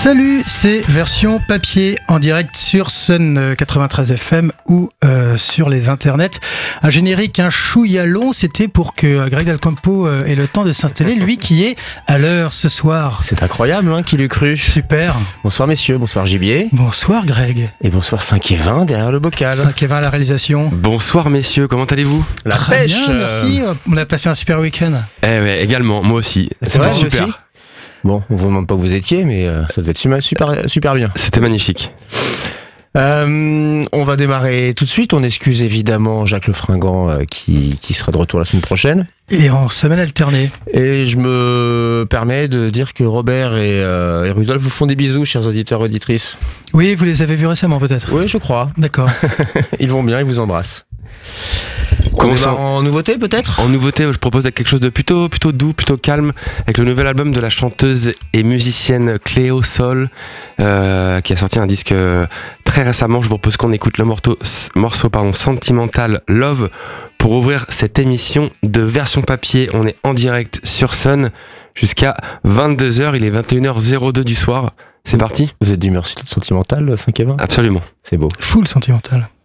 Salut, c'est version papier en direct sur Sun 93 FM ou sur les internets. Un générique, un chouïa long, c'était pour que Greg Del Campo ait le temps de s'installer, lui qui est à l'heure ce soir. C'est incroyable, hein, qui l'eût cru. Super. Bonsoir messieurs, bonsoir Gibier. Bonsoir Greg. Et bonsoir 5 et 20 derrière le bocal. 5 et 20 à la réalisation. Bonsoir messieurs, comment allez-vous ? La Très pêche. bien, merci. On a passé un super week-end. Eh ouais, également, moi aussi. C'est vrai, C'était vous super. aussi Bon, on vous demande pas où vous étiez, mais ça devait être super bien. C'était magnifique. On va démarrer tout de suite. On excuse évidemment Jacques Le Fringant qui sera de retour la semaine prochaine. Et en semaine alternée. Et je me permets de dire que Robert et Rudolf vous font des bisous, chers auditeurs et auditrices. Oui, vous les avez vus récemment peut-être. Oui, je crois. D'accord. Ils vont bien, ils vous embrassent. On Commençons. démarre en nouveauté peut-être ? En nouveauté, je propose quelque chose de plutôt doux, plutôt calme, avec le nouvel album de la chanteuse et musicienne Cléo Sol, qui a sorti un disque très récemment. Je vous propose qu'on écoute le morceau Sentimental Love pour ouvrir cette émission de version papier. On est en direct sur Sun jusqu'à 22h, il est 21h02 du soir. C'est parti ? Vous êtes d'humeur sentimentale, 5 et 20 ? Absolument. C'est beau. Full sentimental.